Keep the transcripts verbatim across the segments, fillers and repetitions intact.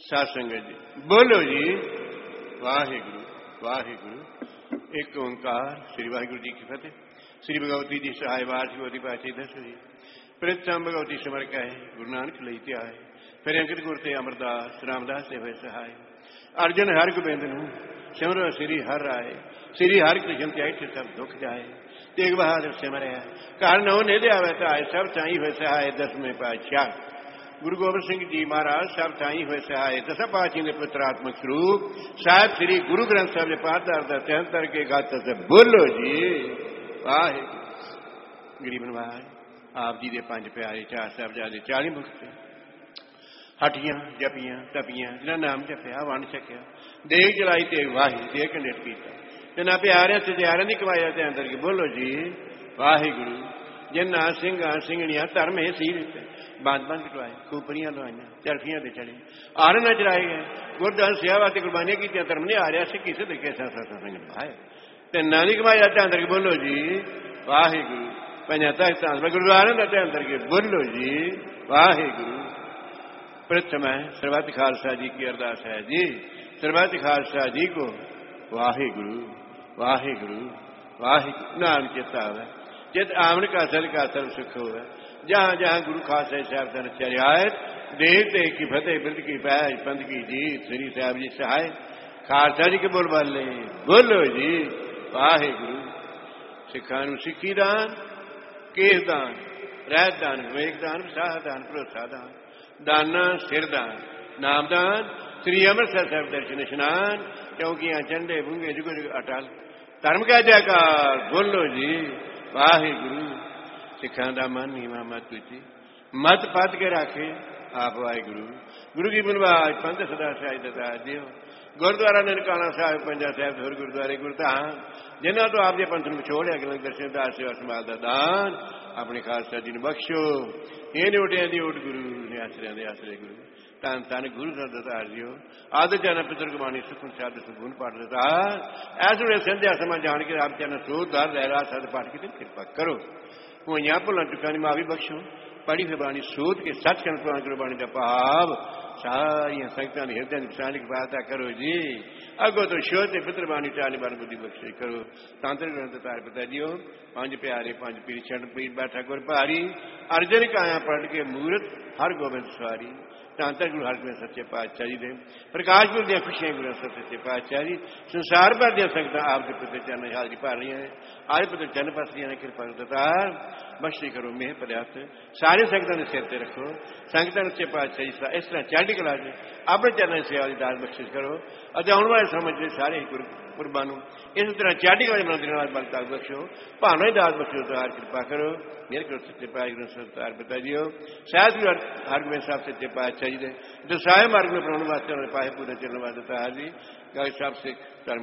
साध संगत जी बोलो जी वाहिगुरु वाहिगुरु। एक ओंकार श्री वाहिगुरु जी की फतेह। श्री भगवती जी सहाय वार भगवती पाची दस जी प्रथम भगवती समर कहे गुरु नानक लई त्याय फिर अंकित गुर ते अमरदास रामदास से हुए सहाय। अर्जन हर गोबिंद नूं सिमरो श्री हर राय श्री हर कृष्ण त्याय सब दुख जाए। तेग बहादुर सिमरया घर नौ निधि आवे ताय सब चाई हुए सहाय। दसवें पातशाह गुरु गोबिंद सिंह जी महाराज सब थाई हुए सहाय। दस पातशाह के पुत्रात्मक स्वरूप साहिब श्री गुरु ग्रंथ साहब के पाठदार तिहत्तर के गात से बोलो जी वाहे। गरीब नवाज आप जी के पंज प्यारे चार साहबजादे चाली मुक्त हटियां जपियां तपियां जिन्हें नाम जपया वन छकिया देख जलाई तेग वाही देख कंडित किया तिना प्यारिया सत्यारिया की कमाया ते अंदर की बोलो जी वाहिगुरु। जिन्ना सिंघा सिंघणिया धर्म है सी बंद बंद कटवाए खूपरियां लवाइया चरखियां ते चढ़े आर न चढ़ाए गए गुरदास सेवा ते कुर्बानियां की धर्म ने आ रहा सिक्की से देखे सत्संग निभाए तिना की कमाया ते अंदर की बोलो जी वाहिगुरु। पंजा तख्तां गुरुद्वारे के अंदर के बोलो जी वाहिगुरु। प्रथम है सर्वत खालसा जी की अरदास है जी सर्वत खालसा जी को वाहिगुरु वाहिगुरु वाहिगुरु नाम चिता है चित आमन का सर का सर्व सुख हो। जहां जहां गुरु खालसा साहब तन चरियायत देव देव की फतेह बिरद की पैज पंथ की जीत श्री साहब जी सहाय। खालसा जी के बोल बाले बोलो जी वाहिगुरु। सिखा सिक्खी दान केस दान रहत दान विवेक दान विसाह दान भरोसा दान दाना सिर दान नाम दान श्री अमृतसर साहब दर्शन स्नान चौकियां झंडे भूंगे जुग जुग अटल धर्म का जयकार बोलो जी वाहिगुरु। सिखा दा मन नीवा मत उची मत पद के राखे आप वाहिगुरु। गुरु की बनवाज पंथ सदा साई दता दियो गुरुद्वारा ननकाना साहिब पंजा साहब होर गुरुद्वारे गुरधाम जिन्हों तो आपके पंथ में छोड़ अगले दर्शन दास सेवा संभाल का दान अपने खालसा जी ने बख्शो। ये उठिया दी उठ गुरु ने आश्रया दे आश्रय गुरु धन धन गुरु दतार जियो आदि चैन पितर गुरबाणी सुखन शब्द सुगुन पाठ देता ऐस वे संध्या समा जान के आप चैन सोध दर लहरा सद पाठ की कृपा करो हुई भुला चुका नी मावी बख्शो पढ़ी फिर बाणी सोध के सच कन प्रवान गुरबाणी का भाव सारिया संगतां ने हृदय निशानी की बात करो जी अगो तो शोध पितर बाणी चाली बार बुद्धि बख्शे करो। तांत्रिक ग्रंथ तार पिता जियो पांच प्यारे पांच पीर छठ पीर बैठा गुर भारी अर्जन काया पढ़ के मूर्त हर गोबिंद सवारी तांत्रिक गुरु हर सच्चे पातशाह जी दे प्रकाश गुरु दियां खुशियां गुरु सच्चे पातशाह जी संसार भर दियां संगतां आप दे पितर चरण हाजरी भर रही हैं आज पितर चरण पसदियां ने कृपा दतार बख्शी करो मेह पर्याप्त सारे संगतां ने सिर ते रखो संगतां सच्चे पातशाह जी इस तरह चढ़ी कला च अपने चरण सेवा की दास बख्शिश करो अते आने वाले समझ सारे गुरु कुर्बानू इस तरह चढ़ी कला मंदिर बलता बख्शो भावना दास बख्शो तार कृपा करो मेरे करो सच्चे पातशाह पिता जी हो शायद भी हरगोबिंद साहब सच्चे पातशाह जी ने दसाए मार्ग में अपनाने वास्ते उन्होंने पाए पूरे चलने वास्ते तार जी गाय साहब सिख धर्म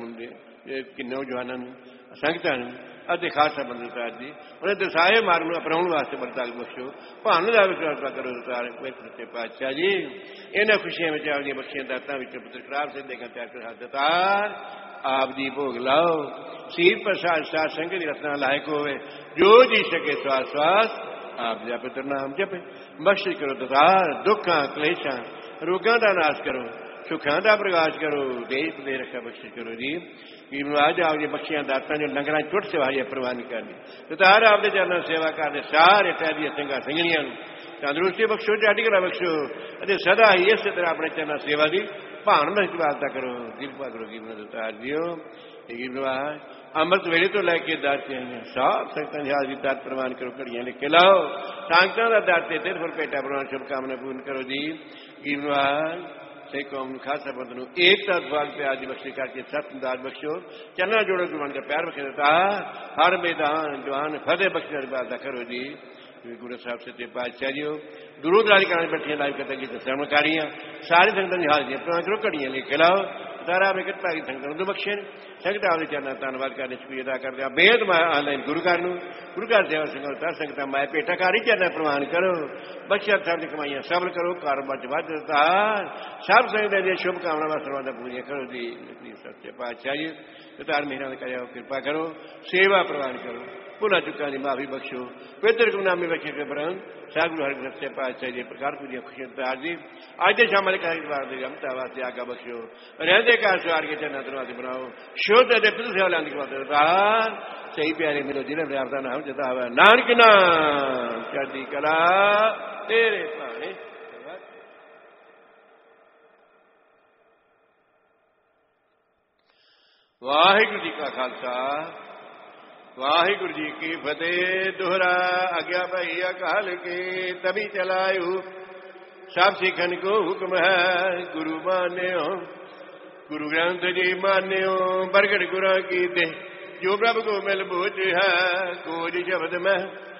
कि नौजवानों संगतां अते खालसा बंदे तार जी उन्हें दसाए मार्ग में अपनाने वास्ते बरताल बख्शो भावना का विश्वास करो तार सच्चे पातशाह जी इन्होंने खुशियां में आपकी बख्शियां दातां पुत्र खराब से देखा तैयार कर हाथ तार आप जी भोग लाओ सीत प्रसाद साध संगत की रचना लायक होवे जो जी सके श्वास श्वास आप जा पितर नाम जपे बख्शिश करो दतार दुखा क्लेशा रोगां का नाश करो सुखां का प्रकाश करो देश दे रखा बख्शिश करो जी आज आपकी बख्शियां दातां जो लंगर चुट सेवाई प्रवान करनी दतार आपके चरणों सेवा करते सारे टहदियां सिंघा सिंघणियां तंदुरुस्ती बख्शो चाटी कला बख्शो सदा ही इस तरह अपने चरणों सेवा की भान महत्वाता करो कृपा करो की दतार जियो अमृत वेले तो लैके दर से आई सब संगतां हाजरी दर प्रवान करो घड़ियां लिखे लाओ संगतां का दर से तेरे फुल पेटा प्रवान शुभकामना पूर्ण करो जी सिख कौम खालसा पंथ नूं एकता द्वार प्यार की बख्शी करके सत दास बख्शो चन्ना जोड़ो गुरबाणी का प्यार बख्शे देता हर मैदान जवान फतेह बख्शने की बात करो जी गुरु साहब सच्चे पातशाह जी हो दूरों दराज कराने बैठिया लाइव कथा की श्रवणकारियां सारी संगतां की हाजरियां प्रवान करो घड़ियां लिखे लाओ तारा में कृपा की संगत तो बख्शे संगत आपके चरणा धन्यवाद करने शुक्रिया अदा करते हैं बेहद मैं ऑनलाइन गुरु घर गुरु घर सेवा संगत संगत मैं पेटा कारी चरणा प्रवान करो बख्शा सब की कमाइयां सबल करो कारोबार च वध सब संगत दी शुभकामनावां सर्वादा पूरियां करो जी सच्चे पातशाह जी तार मेहर करो कृपा करो सेवा प्रवान करो ਭੁੱਲਾਂ ਚੁੱਕਾਂ ਦੀ ਮਾਫੀ ਬਖਸ਼ੋ। ਪਵਿੱਤਰ ਗੁਰਨਾਮੇ ਬਖਸ਼ੇ ਕੇ ਬਰੰਗ ਸਾਹਿਬ ਗੁਰੂ ਹਰਿਗੋਬਿੰਦ ਸੱਚੇ ਪਾਤਸ਼ਾਹ ਜੀ ਪ੍ਰਕਾਰ ਪੂਰੀਆਂ ਖੁਸ਼ੀਆਂ ਪਿਆਰ ਜੀ ਅੱਜ ਦੇ ਸ਼ਾਮਲ ਕਾਰਜਵਾਰ ਦੇ ਜਮਤਾ ਵਾਸਤੇ ਆਗਾ ਬਖਸ਼ੋ। ਰਹਿੰਦੇ ਘਰ ਸਵਾਰ ਕੇ ਚੰਨਾ ਦਰਵਾਜ਼ੇ ਬਣਾਓ ਸ਼ੁੱਧ ਅਤੇ ਪਿੱਤਲ ਸੇਵਾ ਲੈਣ ਦੀ ਬਾਤ ਸਹੀ ਪਿਆਰੇ ਮਿਲੋ ਜਿਹਨੇ ਵਿਆਪ ਦਾ ਨਾਮ ਜਤਾ ਹੋਇਆ ਨਾਨਕ ਨਾਮ ਚੜ੍ਹਦੀ ਕਲਾ ਤੇਰੇ ਭਾਣੇ। ਵਾਹਿਗੁਰੂ ਜੀ ਕਾ ਖਾਲਸਾ ਵਾਹਿਗੁਰੂ ਜੀ ਕੀ ਫਤਿਹ। दोहरा आज्ञा भाई अकाल के तभी चलायु सब सिखन को हुक्म है गुरु मान्यो गुरु ग्रंथ जी मान्यो बरगड़ गुरा की दे जो प्रभु को मिल बूझ है कोज शब्द में